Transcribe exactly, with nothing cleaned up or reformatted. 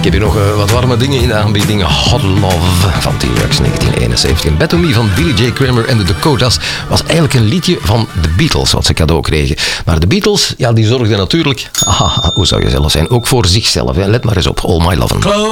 Ik heb hier nog uh, wat warme dingen in de aanbieding. Hot Love van T-Rex negentien eenenzeventig. Bet On Me van Billy J. Kramer en de Dakotas was eigenlijk een liedje van de Beatles wat ze cadeau kregen. Maar de Beatles, ja, die zorgden natuurlijk, aha, hoe zou je zelf zijn, ook voor zichzelf. Hè. Let maar eens op, All My Lovin'.